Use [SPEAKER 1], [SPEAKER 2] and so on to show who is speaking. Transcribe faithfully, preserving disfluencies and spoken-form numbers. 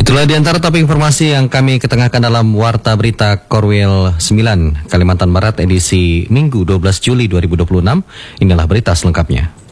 [SPEAKER 1] Itulah di antara topik informasi yang kami ketengahkan dalam Warta Berita Korwil sembilan Kalimantan Barat edisi Minggu dua belas Juli dua ribu dua puluh enam. Inilah berita selengkapnya.